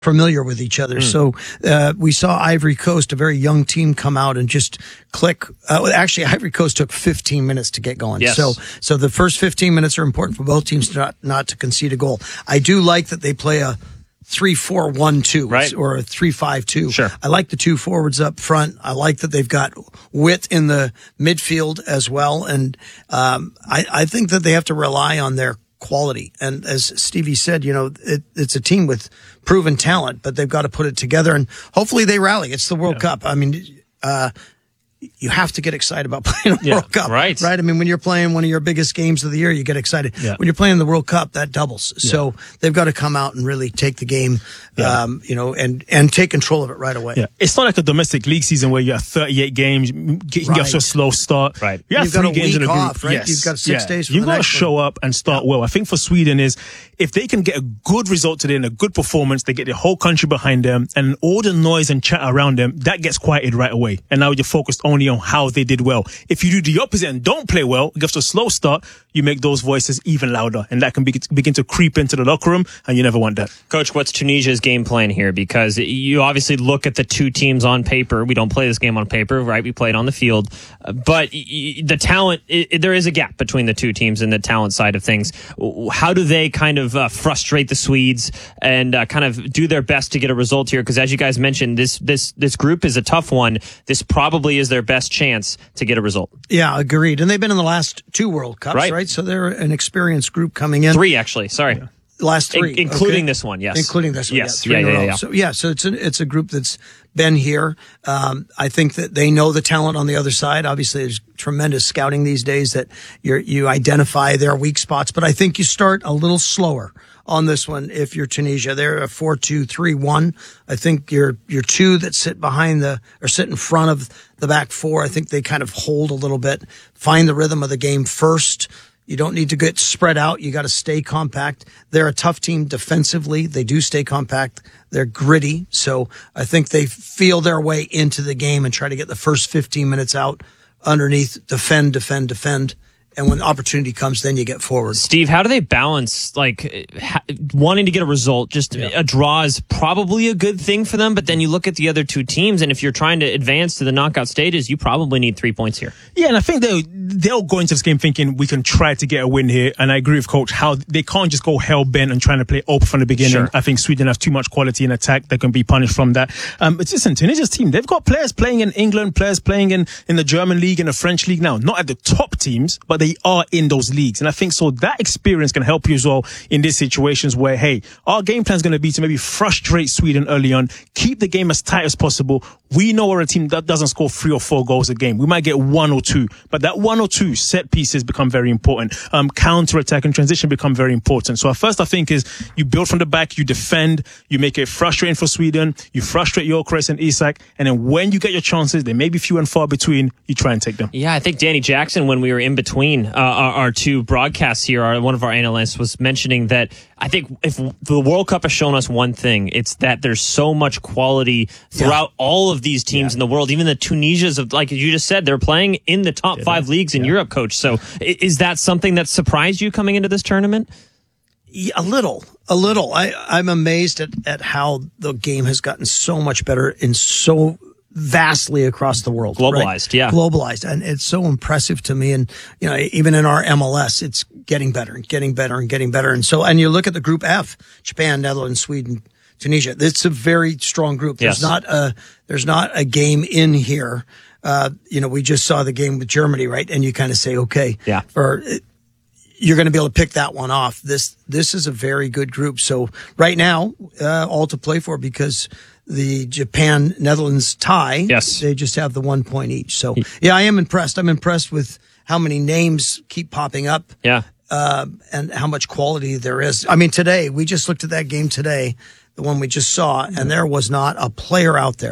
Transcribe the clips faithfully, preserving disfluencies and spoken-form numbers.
familiar with each other. Mm. So uh, we saw Ivory Coast, a very young team, come out and just click. Uh, actually, Ivory Coast took fifteen minutes to get going. Yes. So so the first fifteen minutes are important for both teams to not, not to concede a goal. I do like that they play a three four one two right. or a three five two. Sure. I like the two forwards up front. I like that they've got width in the midfield as well. And um, I, I think that they have to rely on their quality. And as Stevie said, you know, it, it's a team with proven talent, but they've got to put it together, and hopefully they rally. It's the World yeah. Cup. I mean, uh, you have to get excited about playing a yeah, World Cup. Right. Right. I mean, when you're playing one of your biggest games of the year, you get excited. Yeah. When you're playing the World Cup, that doubles. Yeah. So they've got to come out and really take the game, yeah. um, you know, and, and take control of it right away. Yeah. It's not like a domestic league season where you have thirty-eight games, you get right. off to a slow start. Right. You have You've three got a games week in a group. off, right? Yes. You've got six yeah. days for You've the got to next show one. up and start yeah. well. I think for Sweden is if they can get a good result today and a good performance, they get the whole country behind them, and all the noise and chat around them, that gets quieted right away. And now you're focused only on how they did well. If you do the opposite and don't play well, get a slow start, you make those voices even louder, and that can be, begin to creep into the locker room, and you never want that. Coach, what's Tunisia's game plan here? Because you obviously look at the two teams on paper. We don't play this game on paper, right? We play it on the field. But the talent, it, there is a gap between the two teams in the talent side of things. How do they kind of uh, frustrate the Swedes and uh, kind of do their best to get a result here? Because as you guys mentioned, this this this group is a tough one. This probably is their best chance to get a result. Yeah, agreed. And they've been in the last two World Cups, right? right? So they're an experienced group coming in. Three, actually. Sorry. Yeah. Last three. In- including okay. this one, yes. Including this one, yes. yes. Three yeah, in a yeah, row. yeah, yeah. So, yeah, so it's, a, it's a group that's been here. Um, I think that they know the talent on the other side. Obviously, there's tremendous scouting these days that you're, you identify their weak spots. But I think you start a little slower on this one if you're Tunisia. They're a four two three one. I think your your two that sit behind the or sit in front of the back four, I think they kind of hold a little bit, find the rhythm of the game first. You don't need to get spread out. You got to stay compact. They're a tough team defensively. They do stay compact. They're gritty. So I think they feel their way into the game and try to get the first fifteen minutes out underneath, defend, defend, defend. And when opportunity comes, then you get forward. Steve, how do they balance, like, ha- wanting to get a result? Just yeah. a draw is probably a good thing for them, but then you look at the other two teams, and if you're trying to advance to the knockout stages, you probably need three points here. Yeah, and I think they'll, they'll go into this game thinking we can try to get a win here, and I agree with Coach, how they can't just go hell-bent and trying to play open from the beginning. Sure. I think Sweden has too much quality in attack. They can be punished from that. Um, but listen, Tunisia's team, they've got players playing in England, players playing in, in the German league and the French league now. Not at the top teams, but they are in those leagues. And I think so that experience can help you as well in these situations where, hey, our game plan is going to be to maybe frustrate Sweden early on, keep the game as tight as possible. We know we're a team that doesn't score three or four goals a game. We might get one or two, but that one or two set pieces become very important. Um, counter-attack and transition become very important. So at first I think is you build from the back, you defend, you make it frustrating for Sweden, you frustrate Gyökeres and Isak, and then when you get your chances, they may be few and far between, you try and take them. Yeah, I think Danny Jackson, when we were in between uh, our, our two broadcasts here, our, one of our analysts was mentioning that I think if the World Cup has shown us one thing, it's that there's so much quality throughout yeah. all of these teams yeah. in the world. Even the Tunisias of, like you just said, they're playing in the top yeah. five leagues in yeah. Europe, Coach. So is that something that surprised you coming into this tournament? Yeah, a little, a little. I, I'm amazed at, at how the game has gotten so much better in so vastly across the world. Globalized, right? yeah. Globalized. And it's so impressive to me. And, you know, even in our M L S, it's getting better and getting better and getting better. And so, and you look at the group F, Japan, Netherlands, Sweden, Tunisia. It's a very strong group. There's yes. not a, there's not a game in here. Uh, you know, we just saw the game with Germany, right? And you kind of say, okay, yeah. or you're going to be able to pick that one off. This, this is a very good group. So right now, uh, all to play for because the Japan-Netherlands tie, yes. they just have the one point each. So, yeah, I am impressed. I'm impressed with how many names keep popping up. Yeah. Uh, and how much quality there is. I mean, today, we just looked at that game today, the one we just saw, and there was not a player out there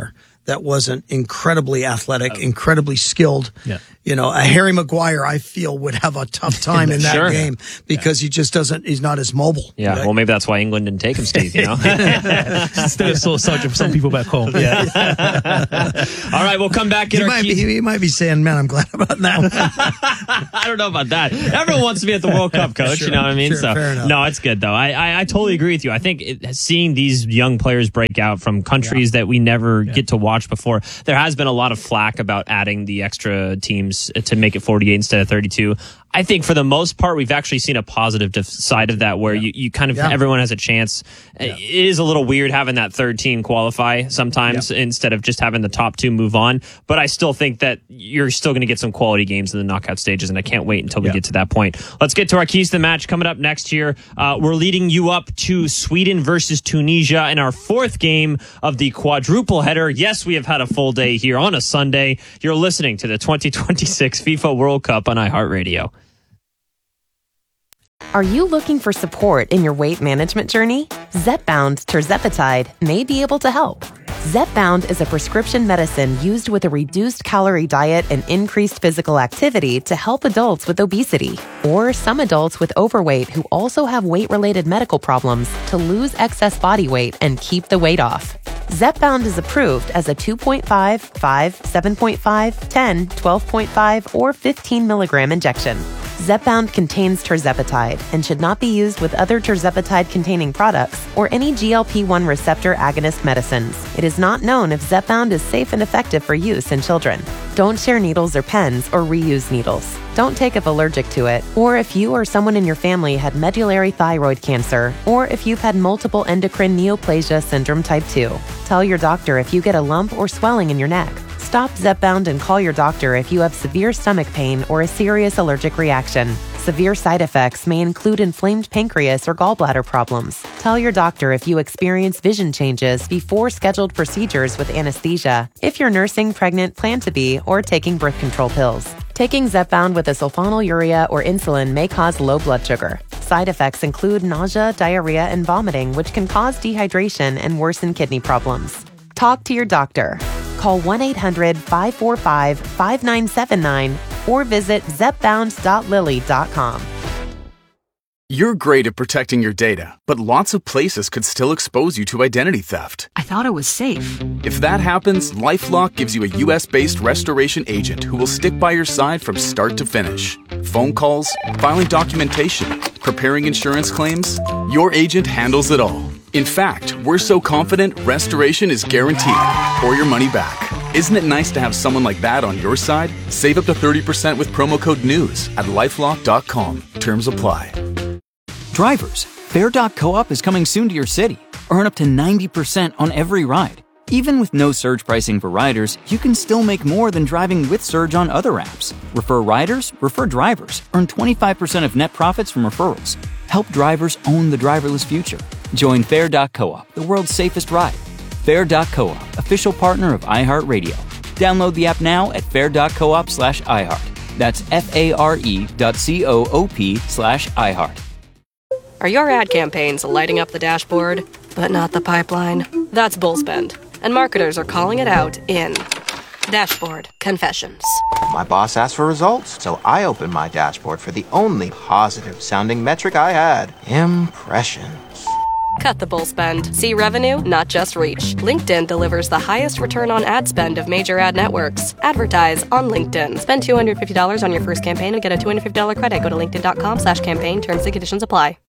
that wasn't incredibly athletic, oh. incredibly skilled. Yeah. You know, a Harry Maguire, I feel, would have a tough time in that sure. game because yeah. he just doesn't, he's not as mobile. Yeah, right? Well, maybe that's why England didn't take him, Steve, you know? Still a sore subject for some people back home. Yeah. All right, we'll come back. He might, be, he might be saying, man, I'm glad about that one. I don't know about that. Everyone wants to be at the World Cup, Coach. Sure, you know what I mean? Sure, so, fair enough. No, it's good, though. I, I, I totally agree with you. I think it, seeing these young players break out from countries yeah. that we never yeah. get to watch before, there has been a lot of flack about adding the extra teams to make it forty-eight instead of thirty-two. I think for the most part, we've actually seen a positive side of that where yeah. you, you kind of, yeah. everyone has a chance. Yeah. It is a little weird having that third team qualify sometimes yeah. instead of just having the top two move on. But I still think that you're still going to get some quality games in the knockout stages, and I can't wait until we yeah. get to that point. Let's get to our keys to the match coming up next year. Uh, we're leading you up to Sweden versus Tunisia in our fourth game of the quadruple header. Yes, we have had a full day here on a Sunday. You're listening to the twenty twenty-six FIFA World Cup on iHeartRadio. Are you looking for support in your weight management journey? Zepbound tirzepatide may be able to help. Zepbound is a prescription medicine used with a reduced calorie diet and increased physical activity to help adults with obesity or some adults with overweight who also have weight-related medical problems to lose excess body weight and keep the weight off. Zepbound is approved as a two point five, five, seven point five, ten, twelve point five, or fifteen milligram injection. Zepbound contains tirzepatide and should not be used with other tirzepatide-containing products or any G L P one receptor agonist medicines. It is not known if Zepbound is safe and effective for use in children. Don't share needles or pens or reuse needles. Don't take if allergic to it, or if you or someone in your family had medullary thyroid cancer, or if you've had multiple endocrine neoplasia syndrome type two. Tell your doctor if you get a lump or swelling in your neck. Stop Zepbound and call your doctor if you have severe stomach pain or a serious allergic reaction. Severe side effects may include inflamed pancreas or gallbladder problems. Tell your doctor if you experience vision changes before scheduled procedures with anesthesia, if you're nursing, pregnant, plan to be, or taking birth control pills. Taking Zepbound with a sulfonylurea or insulin may cause low blood sugar. Side effects include nausea, diarrhea, and vomiting, which can cause dehydration and worsen kidney problems. Talk to your doctor. Call one eight hundred, five four five, five nine seven nine or visit zepbound dot lilly dot com. You're great at protecting your data, but lots of places could still expose you to identity theft. I thought it was safe. If that happens, LifeLock gives you a U S-based restoration agent who will stick by your side from start to finish. Phone calls, filing documentation, preparing insurance claims, your agent handles it all. In fact, we're so confident restoration is guaranteed or your money back. Isn't it nice to have someone like that on your side? Save up to thirty percent with promo code NEWS at lifelock dot com. Terms apply. Drivers, Fare dot coop is coming soon to your city. Earn up to ninety percent on every ride. Even with no surge pricing for riders, you can still make more than driving with Surge on other apps. Refer riders, refer drivers. Earn twenty-five percent of net profits from referrals. Help drivers own the driverless future. Join Fare dot coop, the world's safest ride. Fare dot coop, official partner of iHeartRadio. Download the app now at fare dot coop slash iHeart. That's F-A-R-E dot C-O-O-P slash iHeart. Are your ad campaigns lighting up the dashboard, but not the pipeline? That's Bullspend, and marketers are calling it out in Dashboard Confessions. My boss asked for results, so I opened my dashboard for the only positive-sounding metric I had, impressions. Cut the bull spend. See revenue, not just reach. LinkedIn delivers the highest return on ad spend of major ad networks. Advertise on LinkedIn. Spend two hundred fifty dollars on your first campaign and get a two hundred fifty dollars credit. Go to linkedin dot com slash campaign. Terms and conditions apply.